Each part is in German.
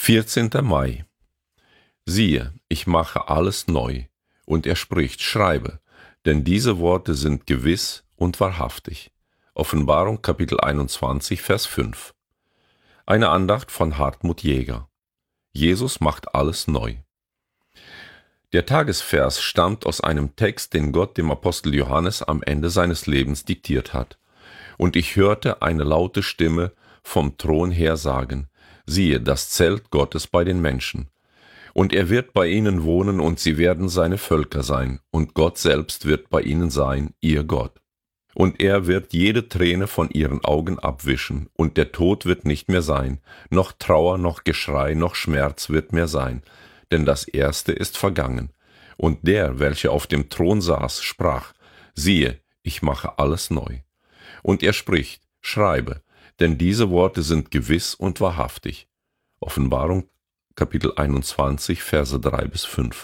14. Mai. Siehe, ich mache alles neu. Und er spricht, schreibe, denn diese Worte sind gewiss und wahrhaftig. Offenbarung Kapitel 21, Vers 5. Eine Andacht von Hartmut Jäger. Jesus macht alles neu. Der Tagesvers stammt aus einem Text, den Gott dem Apostel Johannes am Ende seines Lebens diktiert hat. Und ich hörte eine laute Stimme vom Thron her sagen, siehe, das Zelt Gottes bei den Menschen. Und er wird bei ihnen wohnen, und sie werden seine Völker sein, und Gott selbst wird bei ihnen sein, ihr Gott. Und er wird jede Träne von ihren Augen abwischen, und der Tod wird nicht mehr sein, noch Trauer, noch Geschrei, noch Schmerz wird mehr sein, denn das Erste ist vergangen. Und der, welcher auf dem Thron saß, sprach, siehe, ich mache alles neu. Und er spricht, schreibe, denn diese Worte sind gewiss und wahrhaftig. Offenbarung Kapitel 21, Verse 3-5.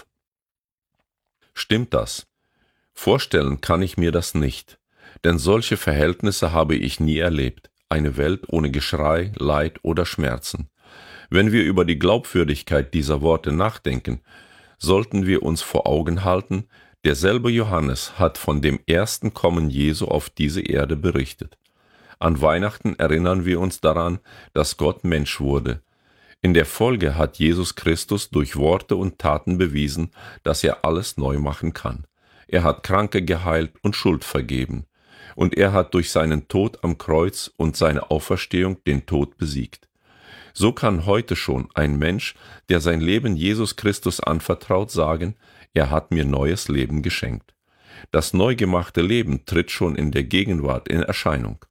Stimmt das? Vorstellen kann ich mir das nicht, denn solche Verhältnisse habe ich nie erlebt, eine Welt ohne Geschrei, Leid oder Schmerzen. Wenn wir über die Glaubwürdigkeit dieser Worte nachdenken, sollten wir uns vor Augen halten, derselbe Johannes hat von dem ersten Kommen Jesu auf diese Erde berichtet. An Weihnachten erinnern wir uns daran, dass Gott Mensch wurde. In der Folge hat Jesus Christus durch Worte und Taten bewiesen, dass er alles neu machen kann. Er hat Kranke geheilt und Schuld vergeben. Und er hat durch seinen Tod am Kreuz und seine Auferstehung den Tod besiegt. So kann heute schon ein Mensch, der sein Leben Jesus Christus anvertraut, sagen, er hat mir neues Leben geschenkt. Das neu gemachte Leben tritt schon in der Gegenwart in Erscheinung.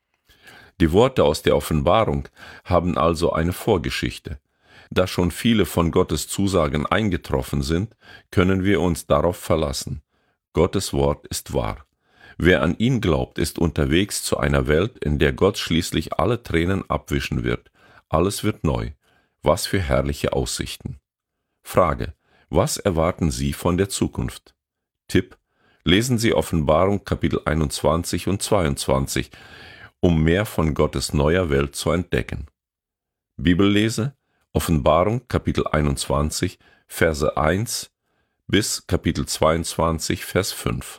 Die Worte aus der Offenbarung haben also eine Vorgeschichte. Da schon viele von Gottes Zusagen eingetroffen sind, können wir uns darauf verlassen. Gottes Wort ist wahr. Wer an ihn glaubt, ist unterwegs zu einer Welt, in der Gott schließlich alle Tränen abwischen wird. Alles wird neu. Was für herrliche Aussichten. Frage: Was erwarten Sie von der Zukunft? Tipp: Lesen Sie Offenbarung Kapitel 21 und 22, um mehr von Gottes neuer Welt zu entdecken. Bibellese: Offenbarung Kapitel 21, Verse 1 bis Kapitel 22, Vers 5.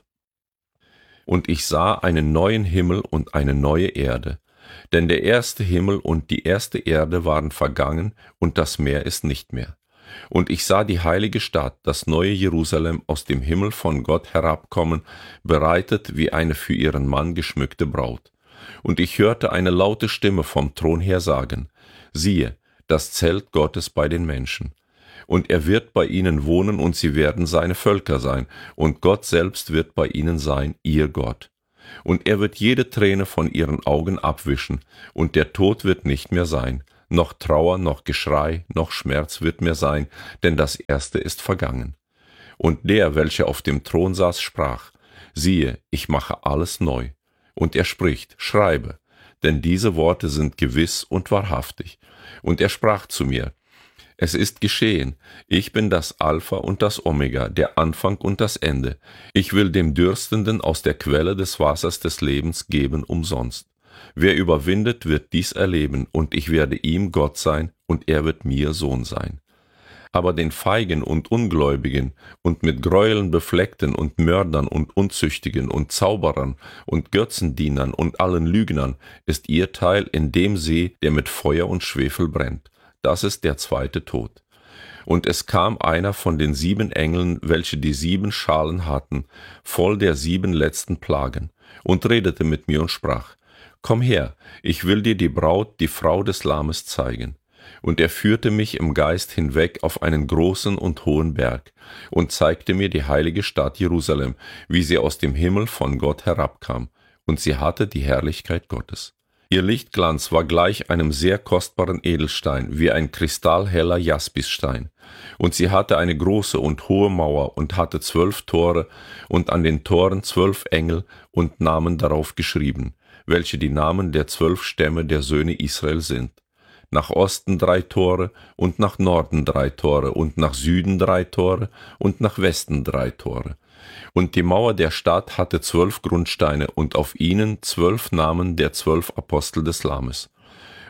Und ich sah einen neuen Himmel und eine neue Erde, denn der erste Himmel und die erste Erde waren vergangen, und das Meer ist nicht mehr. Und ich sah die heilige Stadt, das neue Jerusalem, aus dem Himmel von Gott herabkommen, bereitet wie eine für ihren Mann geschmückte Braut. Und ich hörte eine laute Stimme vom Thron her sagen, siehe, das Zelt Gottes bei den Menschen. Und er wird bei ihnen wohnen, und sie werden seine Völker sein, und Gott selbst wird bei ihnen sein, ihr Gott. Und er wird jede Träne von ihren Augen abwischen, und der Tod wird nicht mehr sein, noch Trauer, noch Geschrei, noch Schmerz wird mehr sein, denn das Erste ist vergangen. Und der, welcher auf dem Thron saß, sprach, siehe, ich mache alles neu. Und er spricht, schreibe, denn diese Worte sind gewiss und wahrhaftig. Und er sprach zu mir, es ist geschehen, ich bin das Alpha und das Omega, der Anfang und das Ende. Ich will dem Dürstenden aus der Quelle des Wassers des Lebens geben umsonst. Wer überwindet, wird dies erleben, und ich werde ihm Gott sein, und er wird mir Sohn sein. Aber den Feigen und Ungläubigen und mit Gräueln befleckten und Mördern und Unzüchtigen und Zauberern und Götzendienern und allen Lügnern ist ihr Teil in dem See, der mit Feuer und Schwefel brennt. Das ist der zweite Tod. Und es kam einer von den 7 Engeln, welche die 7 Schalen hatten, voll der 7 letzten Plagen, und redete mit mir und sprach, komm her, ich will dir die Braut, die Frau des Lammes zeigen. Und er führte mich im Geist hinweg auf einen großen und hohen Berg und zeigte mir die heilige Stadt Jerusalem, wie sie aus dem Himmel von Gott herabkam, und sie hatte die Herrlichkeit Gottes. Ihr Lichtglanz war gleich einem sehr kostbaren Edelstein, wie ein kristallheller Jaspisstein. Und sie hatte eine große und hohe Mauer und hatte 12 Tore, und an den Toren 12 Engel und Namen darauf geschrieben, welche die Namen der 12 Stämme der Söhne Israel sind. Nach Osten 3 Tore und nach Norden 3 Tore und nach Süden 3 Tore und nach Westen 3 Tore. Und die Mauer der Stadt hatte 12 Grundsteine und auf ihnen 12 Namen der 12 Apostel des Lammes.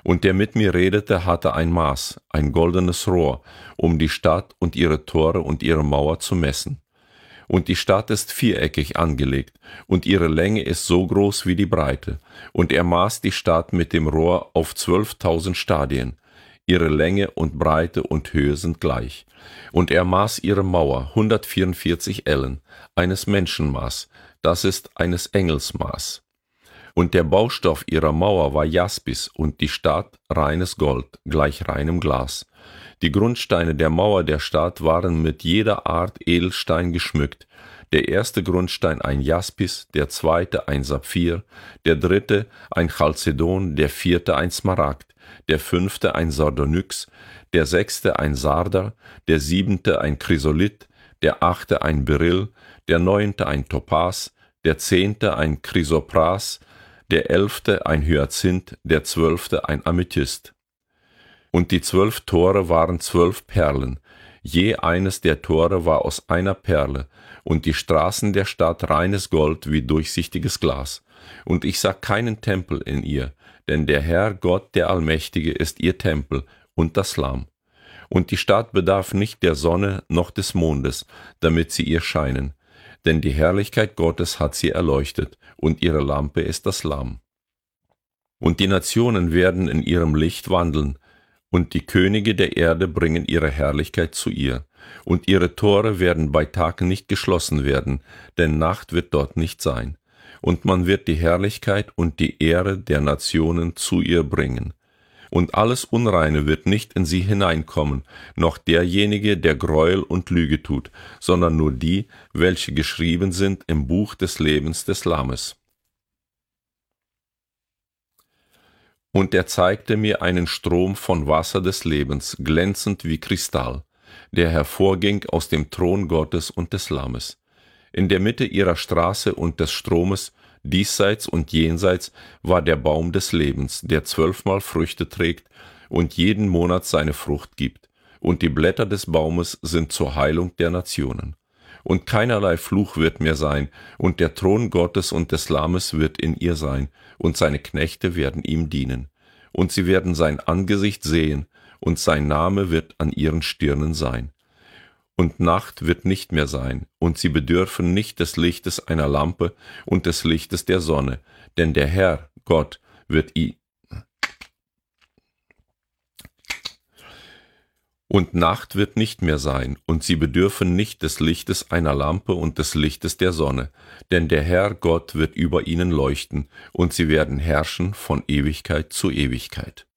Und der mit mir redete, hatte ein Maß, ein goldenes Rohr, um die Stadt und ihre Tore und ihre Mauer zu messen. Und die Stadt ist viereckig angelegt, und ihre Länge ist so groß wie die Breite. Und er maß die Stadt mit dem Rohr auf 12.000 Stadien. Ihre Länge und Breite und Höhe sind gleich. Und er maß ihre Mauer 144 Ellen, eines Menschenmaß, das ist eines Engelsmaß. Und der Baustoff ihrer Mauer war Jaspis und die Stadt reines Gold, gleich reinem Glas. Die Grundsteine der Mauer der Stadt waren mit jeder Art Edelstein geschmückt. Der erste Grundstein ein Jaspis, der zweite ein Saphir, der dritte ein Chalcedon, der vierte ein Smaragd, der fünfte ein Sardonyx, der sechste ein Sarder, der siebente ein Chrysolith, der achte ein Beryl, der neunte ein Topas, der zehnte ein Chrysopras, der elfte ein Hyazinth, der zwölfte ein Amethyst. Und die 12 Tore waren 12 Perlen, je eines der Tore war aus einer Perle, und die Straßen der Stadt reines Gold wie durchsichtiges Glas. Und ich sah keinen Tempel in ihr, denn der Herr Gott, der Allmächtige, ist ihr Tempel und das Lamm. Und die Stadt bedarf nicht der Sonne noch des Mondes, damit sie ihr scheinen, denn die Herrlichkeit Gottes hat sie erleuchtet, und ihre Lampe ist das Lamm. Und die Nationen werden in ihrem Licht wandeln, und die Könige der Erde bringen ihre Herrlichkeit zu ihr. Und ihre Tore werden bei Tag nicht geschlossen werden, denn Nacht wird dort nicht sein. Und man wird die Herrlichkeit und die Ehre der Nationen zu ihr bringen. Und alles Unreine wird nicht in sie hineinkommen, noch derjenige, der Gräuel und Lüge tut, sondern nur die, welche geschrieben sind im Buch des Lebens des Lammes. Und er zeigte mir einen Strom von Wasser des Lebens, glänzend wie Kristall, der hervorging aus dem Thron Gottes und des Lammes. In der Mitte ihrer Straße und des Stromes, diesseits und jenseits, war der Baum des Lebens, der 12-mal Früchte trägt und jeden Monat seine Frucht gibt. Und die Blätter des Baumes sind zur Heilung der Nationen. Und keinerlei Fluch wird mehr sein, und der Thron Gottes und des Lammes wird in ihr sein, und seine Knechte werden ihm dienen. Und sie werden sein Angesicht sehen, und sein Name wird an ihren Stirnen sein. Und Nacht wird nicht mehr sein, und sie bedürfen nicht des Lichtes einer Lampe und des Lichtes der Sonne, denn der Herr, Gott, wird Und Nacht wird nicht mehr sein, und sie bedürfen nicht des Lichtes einer Lampe und des Lichtes der Sonne, denn der Herr Gott wird über ihnen leuchten, und sie werden herrschen von Ewigkeit zu Ewigkeit.